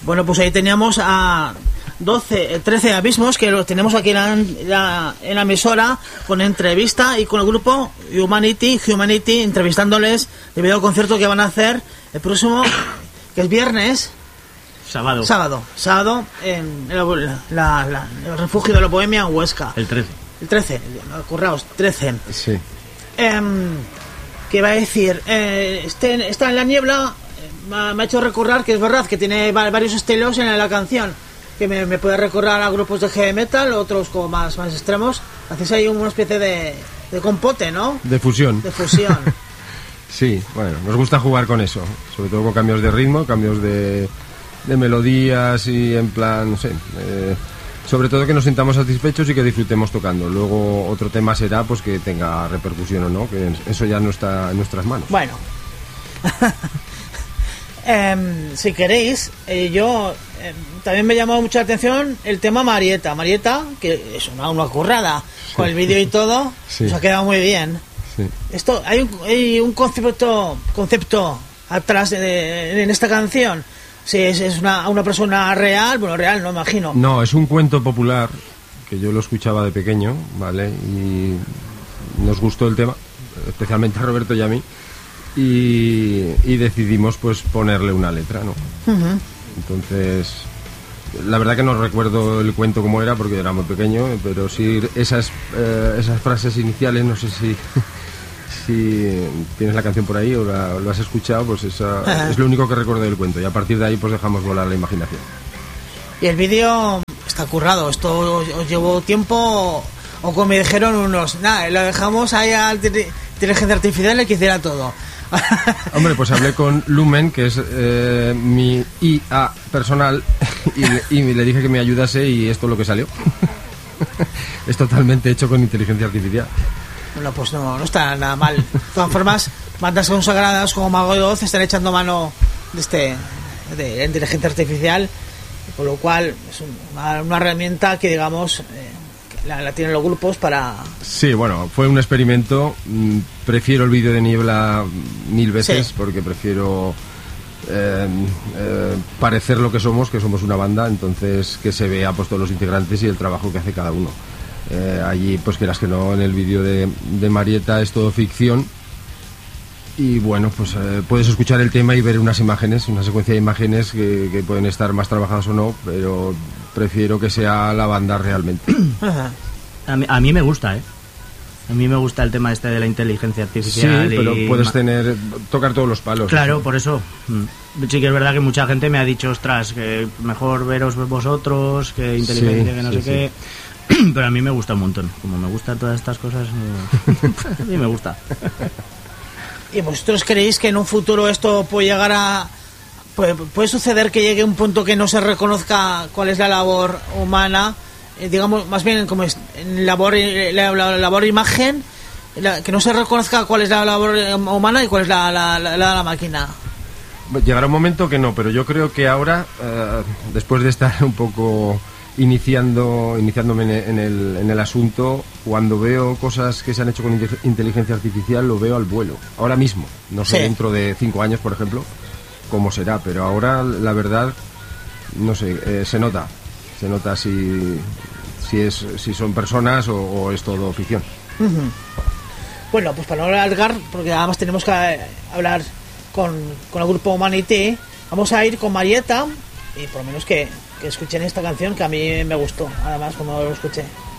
Bueno, pues ahí teníamos a 13 abismos que los tenemos aquí en la emisora, con entrevista y con el grupo Humanity entrevistándoles debido al concierto que van a hacer el próximo, que es viernes. Sábado en el refugio de la Bohemia en Huesca. El 13, curraos, 13. Sí. ¿Qué va a decir? Está en la niebla. Me ha hecho recordar que es verdad que tiene varios estilos en la canción, que me puede recordar a grupos de heavy metal, otros como más extremos. Hacéis ahí una especie de compote, ¿no? De fusión. Sí, bueno, nos gusta jugar con eso, sobre todo con cambios de ritmo, cambios de melodías y en plan, no sé, sobre todo que nos sintamos satisfechos y que disfrutemos tocando. Luego otro tema será pues que tenga repercusión o no, que eso ya no está en nuestras manos. Bueno. Si queréis, yo también me llamó mucho la atención el tema Marieta, que es una currada, con el vídeo y todo, sí. Nos ha quedado muy bien. Sí. Esto hay un concepto atrás en esta canción. Si es una persona real, bueno, real no imagino. No, es un cuento popular que yo lo escuchaba de pequeño, ¿vale? Y nos gustó el tema, especialmente a Roberto y a mí. Y decidimos pues ponerle una letra, ¿no? Uh-huh. Entonces, la verdad que no recuerdo el cuento cómo era porque era muy pequeño, pero sí esas frases iniciales, no sé si tienes la canción por ahí o lo has escuchado, pues esa es lo único que recuerdo del cuento, y a partir de ahí pues dejamos volar la imaginación. Y el vídeo está currado, esto os llevó tiempo, o como me dijeron unos, nada, lo dejamos ahí a inteligencia artificial que hiciera todo. Hombre, pues hablé con Lumen, que es mi IA personal, y le dije que me ayudase, y esto es lo que salió. Es totalmente hecho con inteligencia artificial. Bueno, pues no está nada mal. De todas formas, bandas consagradas como Mago de Oz están echando mano de inteligencia artificial, con lo cual es una herramienta que, digamos, la tienen los grupos para... Sí, bueno, fue un experimento. Prefiero el vídeo de Niebla 1000 veces, sí, porque prefiero parecer lo que somos una banda, entonces que se vea pues todos los integrantes y el trabajo que hace cada uno. Allí, pues quieras que no, en el vídeo de Marieta es todo ficción, y bueno, pues puedes escuchar el tema y ver una secuencia de imágenes que pueden estar más trabajadas o no, pero prefiero que sea la banda realmente. Ajá. A mí me gusta, A mí me gusta el tema este de la inteligencia artificial. Sí, pero puedes tocar todos los palos. Claro, por eso. Sí que es verdad que mucha gente me ha dicho, ostras, que mejor veros vosotros, que inteligencia, que no sé qué. Pero a mí me gusta un montón. Como me gustan todas estas cosas, a mí me gusta. ¿Y vosotros creéis que en un futuro esto puede llegar a... puede suceder que llegue un punto que no se reconozca cuál es la labor humana, digamos, más bien como es la labor imagen, que no se reconozca cuál es la labor humana y cuál es la máquina? Llegará un momento que no, pero yo creo que ahora, después de estar un poco iniciándome en el asunto, cuando veo cosas que se han hecho con inteligencia artificial, lo veo al vuelo, ahora mismo. No sé, sí, dentro de 5 años, por ejemplo, cómo será, pero ahora, la verdad, no sé, se nota si son personas o es todo ficción. Uh-huh. Bueno, pues para no alargar, porque además tenemos que hablar con el grupo Humanity, vamos a ir con Marieta, y por lo menos que escuchen esta canción, que a mí me gustó, además, como lo escuché.